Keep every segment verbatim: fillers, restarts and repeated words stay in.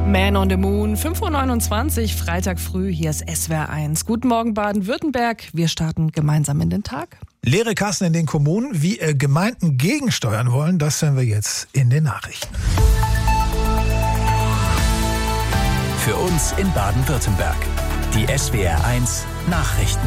Man on the Moon, fünf Uhr neunundzwanzig, Freitag früh, hier ist S W R eins. Guten Morgen Baden-Württemberg, wir starten gemeinsam in den Tag. Leere Kassen in den Kommunen, wie äh, Gemeinden gegensteuern wollen, das hören wir jetzt in den Nachrichten. Für uns in Baden-Württemberg, die S W R eins Nachrichten.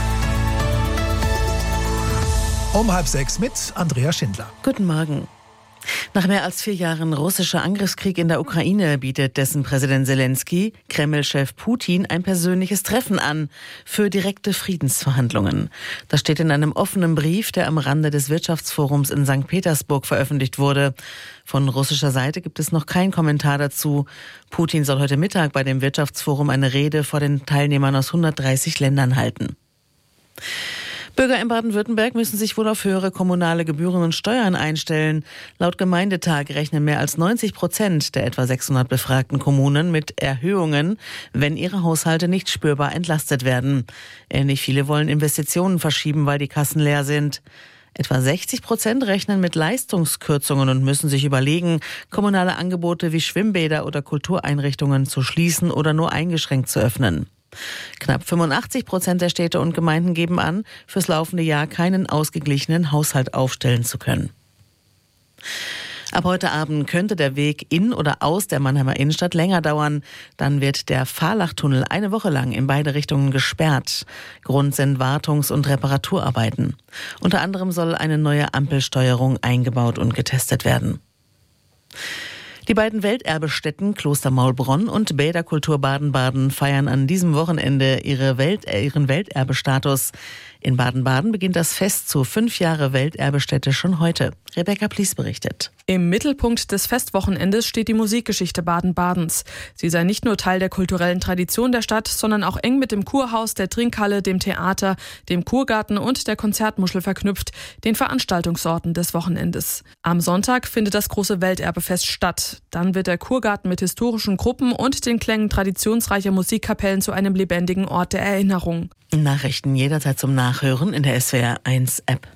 Um halb sechs mit Andrea Schindler. Guten Morgen. Nach mehr als vier Jahren russischer Angriffskrieg in der Ukraine bietet dessen Präsident Zelensky Kreml-Chef Putin ein persönliches Treffen an für direkte Friedensverhandlungen. Das steht in einem offenen Brief, der am Rande des Wirtschaftsforums in Sankt Petersburg veröffentlicht wurde. Von russischer Seite gibt es noch keinen Kommentar dazu. Putin soll heute Mittag bei dem Wirtschaftsforum eine Rede vor den Teilnehmern aus hundertdreißig Ländern halten. Bürger in Baden-Württemberg müssen sich wohl auf höhere kommunale Gebühren und Steuern einstellen. Laut Gemeindetag rechnen mehr als neunzig Prozent der etwa sechshundert befragten Kommunen mit Erhöhungen, wenn ihre Haushalte nicht spürbar entlastet werden. Ähnlich viele wollen Investitionen verschieben, weil die Kassen leer sind. Etwa sechzig Prozent rechnen mit Leistungskürzungen und müssen sich überlegen, kommunale Angebote wie Schwimmbäder oder Kultureinrichtungen zu schließen oder nur eingeschränkt zu öffnen. Knapp fünfundachtzig Prozent der Städte und Gemeinden geben an, fürs laufende Jahr keinen ausgeglichenen Haushalt aufstellen zu können. Ab heute Abend könnte der Weg in oder aus der Mannheimer Innenstadt länger dauern. Dann wird der Fahrlachtunnel eine Woche lang in beide Richtungen gesperrt. Grund sind Wartungs- und Reparaturarbeiten. Unter anderem soll eine neue Ampelsteuerung eingebaut und getestet werden. Die beiden Welterbestätten Kloster Maulbronn und Bäderkultur Baden-Baden feiern an diesem Wochenende ihre Welt, äh, ihren Welterbestatus. In Baden-Baden beginnt das Fest zu fünf Jahre Welterbestätte schon heute. Rebecca Plies berichtet. Im Mittelpunkt des Festwochenendes steht die Musikgeschichte Baden-Badens. Sie sei nicht nur Teil der kulturellen Tradition der Stadt, sondern auch eng mit dem Kurhaus, der Trinkhalle, dem Theater, dem Kurgarten und der Konzertmuschel verknüpft, den Veranstaltungsorten des Wochenendes. Am Sonntag findet das große Welterbefest statt. Dann wird der Kurgarten mit historischen Gruppen und den Klängen traditionsreicher Musikkapellen zu einem lebendigen Ort der Erinnerung. Nachrichten jederzeit zum Nachhören in der S W R eins App.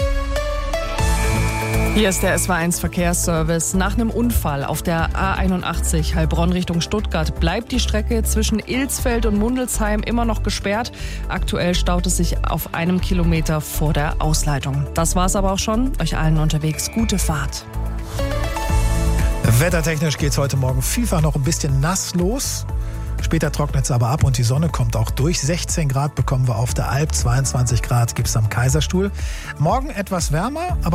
Hier ist der S W R eins Verkehrsservice. Nach einem Unfall auf der A einundachtzig Heilbronn Richtung Stuttgart bleibt die Strecke zwischen Ilsfeld und Mundelsheim immer noch gesperrt. Aktuell staut es sich auf einem Kilometer vor der Ausleitung. Das war's aber auch schon. Euch allen unterwegs gute Fahrt. Wettertechnisch geht es heute Morgen vielfach noch ein bisschen nass los. Später trocknet es aber ab und die Sonne kommt auch durch. sechzehn Grad bekommen wir auf der Alp, zweiundzwanzig Grad gibt es am Kaiserstuhl. Morgen etwas wärmer, aber